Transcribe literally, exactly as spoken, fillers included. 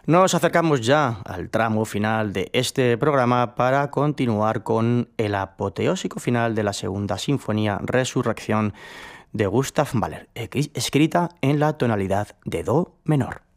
Nos acercamos ya al tramo final de este programa para continuar con el apoteósico final de la segunda sinfonía Resurrección de Gustav Mahler, escrita en la tonalidad de Do menor.